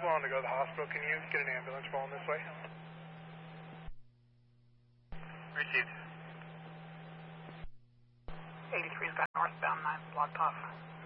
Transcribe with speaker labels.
Speaker 1: willing to go to the hospital. Can you get an ambulance rolling this way?
Speaker 2: Received. 83 is back northbound, 9 blocked off.